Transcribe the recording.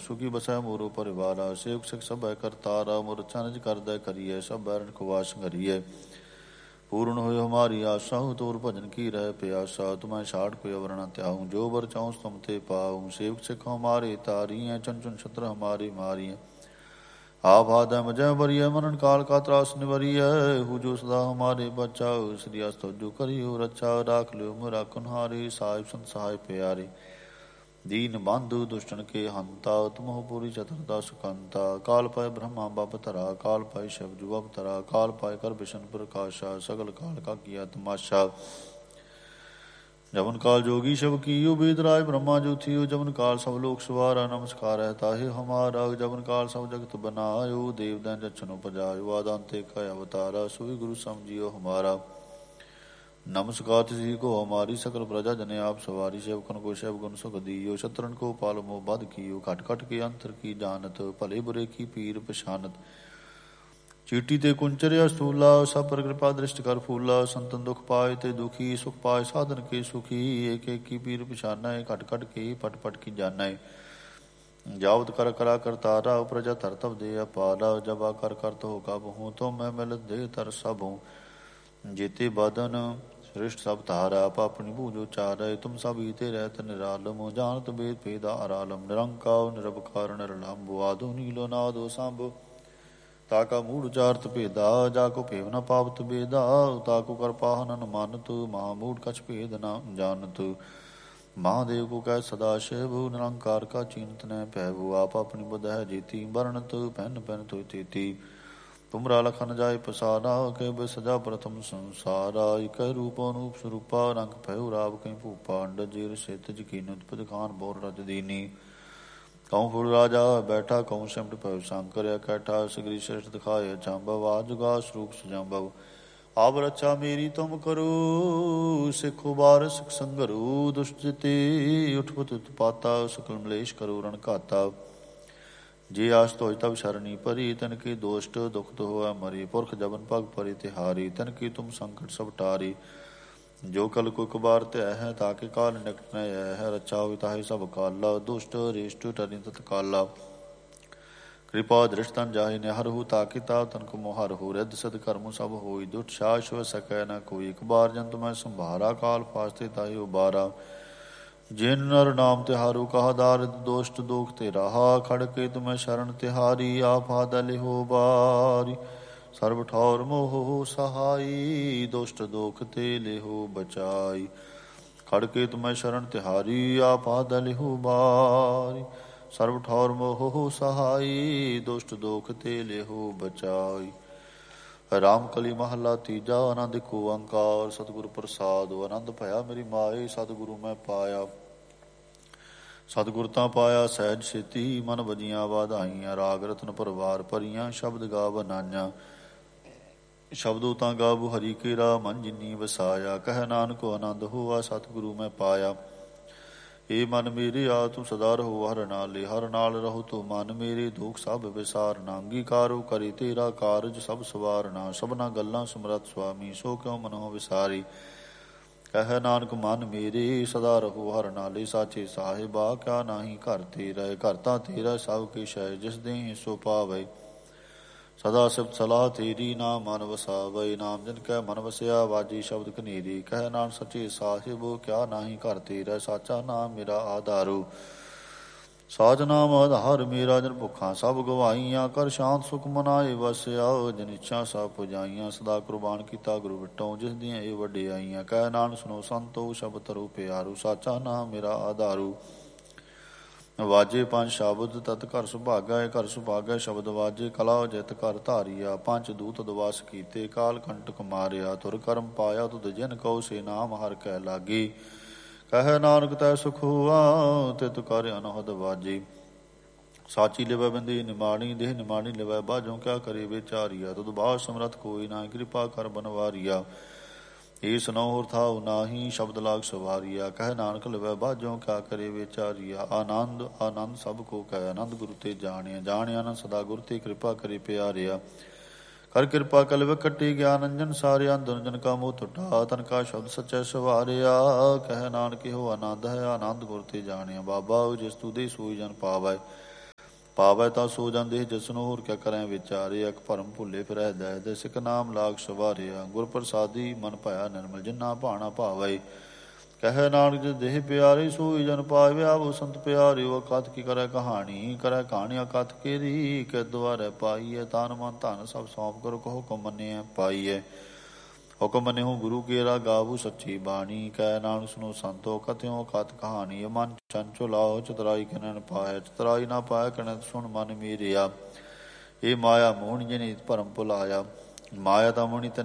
ਸੁਖੀ ਬਸੈ ਮੋਰੋ ਪਰਿਵਾਰਾ। ਸੇਵਕ ਸਿਖ ਸਭੈ ਕਰਤਾਰਾ। ਮੁਰ ਚਨਜ ਕਰਦੈ ਕਰੀਐ। ਸਭ ਬੈਰਨ ਖੁਵਾਸ ਘਰੀਐ। पूर्ण होय हमारी आशा। तोर भजन की रह प्यासा। तुम्हें छाड़ कोई अवर न त्याहूँ। जो बर चाहूँ तुम ते पाऊँ। सेवक सिख हमारे तारी हैं। चुन चुन छत्र हमारे मारी हैं। आप आद मजय बरिय। मनन काल का त्रास निवरिय। हु जो सदा हमारे बचाओ। श्री अस्त जो करियो रक्षा। राख लियो मुरा कुन्हारे। साहिब संत सहाय प्यारे। दीन बंधु दुष्टन के हंता। तुमहो पूरी चतुरता सुकंता। काल पाए ब्रह्मा बप धरा। काल पाए शिव जु अवतरा। काल पाए कर बिशन प्रकाशा। सगल काल का किया तमाशा। जमन काल जोगी शिव कीयो। वेद राय ब्रह्मा जो थियो। जमन काल सब लोक सवारा। नमस्कार है ताहे हमारा। जमन काल सब जगत बनायो। देव दैन जछन उपजायो। आदांते का अवतारा। सोई गुरु समझियो हमारा। नमस्कार तिसी को हमारी। सकल प्रजा जने आप सवारी। सेवकन को सेव गुण सुख दियो। शत्रन को पाल मोह बध कियो। खट खट के अंतर की जानत। भले बुरे की पीर पछानत। चीटी ते कुंचर्या स्थूला। सब पर कृपा दृष्टि कर फूला। संतन दुख पाए ते दुखी। सुख पाए साधन के सुखी। एक एक की पीर पछाना। खट खट के पट पट की जाना। जावत कर करा कर तारा। प्रजा तर तब दे अपारा। जबा कर तो कब हूँ। तो मैं मिलत दे तर सब हूँ। जेते बदन श्रेष्ठ सब तारा। पापनि बूझ उचारै। तुम सब हीते रहत निरालम। जानत वेद भेद आरालम। निरंकार निरवकार निरलंब। आदो नीलो नादो सांब। ताका मूढ़ उचारत भेदा। जाको भेव न पावत बेदा। ताको कर पाहन न मानत। महामूढ़ कछ भेद न जानत। महादेव को कह सदा शिव। निरंकार का चीनत न पैभु। आप अपनी बुध है जीती। बरनत पहन पहन तो तेती। तुमरा लखन जाय पसारा। कह बे सजा प्रथम संसारा। इक रूप अनूप स्वरूपा। रंग भयो राव कहीं भूपा। अंडजीर सेत जकीन उत्पद खान बोर रज दीनी। कहूँ फुल राजा बैठा। कहूँ सिमट भयो शंकर कैठा। सिगरी श्रेष्ठ दिखाए जाम्बव। आजुगा स्वरूप सुजाम्बव। आब रक्षा मेरी तुम करो। सिखो बार सिख संगरो। दुष्ट जिते उठपत उत्पाता। सकल मलेश करो रण घाता। जे आस तोज तब शरणी परी। तन के दोष्ट दुख तो होआ मरी। पुरख जबन पग परि तिहारी। तन की तुम संकट सब टारी। जो कल को कबार ते है। ताके काल निकट न है। रक्षा हो ताहे सब काला। दुष्ट रेष्ट टरि तत्काला। कृपा दृष्टन जाहि निहरहु। ताकि ताव तन को मोहर हो। रिद्ध सद कर्म सब होई। दुष्ट साश व सकै न कोई। एक बार जंतु मैं संभारा। काल फास्ते ताहि उबारा। जिन नर नाम तिहारू कहा। दारिद दोष्ट दोख ते रहा। खड़के तुम्हें शरण तिहारी। आफा लिहो बारी। सर्व ठौर मोह सहाई। दुष्ट दोख ते लिहो बचाई। खड़के तुम्हें शरण तिहारी। आफा लिहो बारी। सर्व ठौर मोह सहाई। दुष्ट दोख ते लिहो बचाई। राम कली महला तीजा। आनंद को ओंकार सतगुर प्रसाद। आनंद भया मेरी माए। सतगुरु मैं पाया। सतगुर ਤਾਂ ਪਾਇਆ ਸਹਿਜ ਛੇਤੀ। ਮਨ ਵਜੀਆਂ ਵਾਧਾਈਆਂ। ਰਾਗ ਰਤਨ ਪਰਵਾਰ ਭਰੀਆਂ। ਸ਼ਬਦ ਗਾ ਬਨਾਈਆਂ। ਸ਼ਬਦੋ ਤਾਂ ਗਾਵੋ ਹਰੀ ਕੇਰਾ। ਮਨ ਜਿਨੀ ਵਸਾਇਆ। ਕਹਿ ਨਾਨਕ ਆਨੰਦ ਹੋਆ। ਸਤਿਗੁਰੂ ਮੈਂ ਪਾਇਆ। ਏ ਮਨ ਮੇਰੇ ਆ ਤੂੰ ਸਦਾ ਰਹੋ ਹਰ ਨਾਲੇ। ਹਰ ਨਾਲ ਰਹੋ ਤੂੰ ਮਨ ਮੇਰੇ। ਦੁਖ ਸਭ ਵਿਸਾਰਨਾ। ਅੰਗੀਕਾਰੋ ਕਰੇ ਤੇਰਾ ਕਾਰਜ ਸਭ ਸਵਾਰਨਾ। ਸਭਨਾ ਗੱਲਾਂ ਸਮਰੱਥ ਸੁਆਮੀ। ਸੋ ਕਿਉ ਮਨੋ ਵਿਸਾਰੀ। ਕਹਿ ਨਾਨਕ ਮਨ ਮੇਰੇ ਸਦਾ ਰਹੋ ਹਰ ਨਾਲੇ। ਸਾਚੇ ਸਾਹਿਬਾ ਕਿਆ ਨਾਹੀ ਘਰ ਤੇਰਾ। ਘਰ ਤਾਂ ਤੇਰਾ ਸਭ ਕਿਛ ਹੈ। ਜਿਸ ਦੇ ਸੋ ਪਾਵੇ। ਸਦਾ ਸਿਫਤ ਸਲਾਹ ਤੇਰੀ। ਨਾਮ ਮਨ ਵਸਾਵੇ। ਨਾਮ ਜਿਨ ਕੈ ਮਨ ਵਸਿਆ। ਵਾਜੀ ਸ਼ਬਦ ਕਨੇਰੀ। ਕਹਿ ਨਾਨਕ ਸੱਚੇ ਸਾਹਿਬ ਕਿਆ ਨਾਹੀ ਘਰ ਤੇਰਾ। ਸਾਚਾ ਨਾਮ ਮੇਰਾ ਆਧਾਰੋ। ਸਾਚ ਨਾਮ ਆਧਾਰ ਮੇਰਾ। ਜਨ ਭੁੱਖਾਂ ਸਭ ਗਵਾਈਆਂ। ਕਰ ਸ਼ਾਂਤ ਸੁਖ ਮਨਾਏ ਵਸਿਆ। ਜਿਨ ਇੱਛਾ ਸਭ ਪੁਜਾਈਆਂ। ਸਦਾ ਕੁਰਬਾਨ ਕੀਤਾ ਗੁਰੂ ਵਿਟੋ। ਜਿਸ ਦੀਆਂ ਇਹ ਵਡਿਆਈਆਂ। ਕਹਿ ਨਾਨਕ ਸੁਨੋ ਸੰਤੋ ਸ਼ਬਦ ਤਰੋ ਪਿਆਰੂ। ਸਾਚਾ ਨਾਮ ਮੇਰਾ ਆਧਾਰੂ। ਵਾਜੇ ਪੰਜ ਸ਼ਬਦ ਤਤ ਘਰ ਸੁਭਾਗਾ। ਘਰ ਸੁਭਾਗਾ ਸ਼ਬਦ ਵਾਜੇ। ਕਲਾ ਜਿਤ ਘਰ ਧਾਰੀਆ। ਪੰਜ ਦੂਤ ਦਵਾਸ ਕੀਤੇ। ਕਾਲ ਕੰਟਕ ਮਾਰਿਆ। ਤੁਰ ਕਰਮ ਪਾਇਆ ਤੁਧ ਜਿਨ ਕਉ। ਸੇ ਨਾਮ ਹਰਿ ਕੈ ਲਾਗੀ। ਕਹਿ ਨਾਨਕ ਤੈ ਸੁਖ ਹੋਆ। ਤਿਤ ਕਰ ਅਨਹਦ ਵਾਜੀ। ਸਾਚੀ ਲਿਵੈ ਬਿੰਦੀ ਨਿਮਾਣੀ। ਦੇਹ ਨਿਮਾਣੀ ਲਿਵੈ ਬਾਝੋਂ। ਕਿਆ ਕਰੇ ਵਿਚਾਰੀਆ। ਤੁਧ ਬਾਝ ਸਮਰੱਥ ਕੋਈ ਨਾ। ਕਿਰਪਾ ਕਰ ਬਨਵਾਰੀਆ। ਏਸ ਨੌ ਹੋਰ ਥਾਉ ਨਾਹੀ। ਸ਼ਬਦ ਲਾਗ ਸਵਾਰੀਆ। ਕਹਿ ਨਾਨਕ ਲਿਵੈ ਬਾਝੋਂ। ਕਿਆ ਕਰੇ ਵਿਚਾਰੀਆ। ਆਨੰਦ ਆਨੰਦ ਸਭ ਕੋ ਕਹਿ। ਆਨੰਦ ਗੁਰੂ ਤੇ ਜਾਣਿਆ। ਜਾਣਿਆ ਆਨੰਦ ਸਦਾ ਗੁਰ ਤੇ। ਕਿਰਪਾ ਕਰੇ ਪਿਆਰਿਆ। ਕਰ ਕਿਰਪਾ ਕਲਵ ਕੱਟੀ। ਗਿਆਨ ਅੰਜਨ ਸਾਰਿਆ। ਅੰਦਰ ਜਨ ਕਾ ਮੋਹ ਟੁੱਟਾ। ਤਨ ਕਾ ਸ਼ਬਦ ਸੱਚੈ ਸਵਾਰਿਆ। ਕਹਿ ਨਾਨਕ ਇਹੋ ਆਨੰਦ ਹੈ। ਆਨੰਦ ਗੁਰ ਤੇ ਜਾਣਿਆ। ਬਾਬਾ ਜਿਸ ਤੂ ਦੇ ਸੋਈ ਜਨ ਪਾਵੈ। ਪਾਵੈ ਤਾਂ ਸੋ ਜਾਂਦੇ ਜਸਨੋ ਹੋਰ ਕਿਆ ਕਰੈ ਵਿਚਾਰੇ। ਅਕ ਭਰਮ ਭੁੱਲੇ ਫਿਰੈ ਦੈ ਦੇ ਸਿਕ ਨਾਮ ਲਾਗ ਸਵਾਰਿਆ। ਗੁਰ ਪ੍ਰਸਾਦੀ ਮਨ ਭਇਆ ਨਿਰਮਲ ਜਿਨਾ ਭਾਣਾ ਭਾਵੈ। ਕਹਿ ਨਾਨਕ ਜਿ ਦੇਹ ਪਿਆਰੇ ਸੋਈ ਜਨ ਪਾਵੈ। ਆਵੋ ਸੰਤ ਪਿਆਰੇ ਅਕਥ ਕੀ ਕਰੈ ਕਹਾਣੀ। ਕਰੈ ਕਹਾਣੀ ਅਕਥ ਕੇਰੀ ਕਿ ਦੁਆਰੇ ਪਾਈਐ। ਤਨ ਮਨ ਧਨ ਸਭ ਸੌਂਪ ਕਰੋ ਕਹੋ ਹੁਕਮ ਮੰਨਿਐ ਪਾਈਐ। ਹੁਕਮ ਮੰਨਿਓ ਗੁਰੂ ਕੇਰਾ ਗਾਵੂ ਸੱਚੀ ਬਾਣੀ। ਕਹਿ ਨਾਨਕ ਸੁਨੋ ਸੰਤੋ ਕਥਿਓ ਅਕਥ ਕਹਾਣੀ। ਮਨ ਚੰਚੁਲਾਓ ਚਤੁਰਾਈ ਕਿਨੈ ਨ ਪਾਇਆ। ਚਤੁਰਾਈ ਨਾ ਪਾਇਆ ਕਿਨੈ ਸੁਣ ਮਨ ਮੇਰਿਆ। ਇਹ ਮਾਇਆ ਮੋਹਣੀ ਜਨਿ ਭਰਮ ਭੁਲਾਇਆ। ਮਾਇਆ ਤਾਂ ਮੋਹਣੀ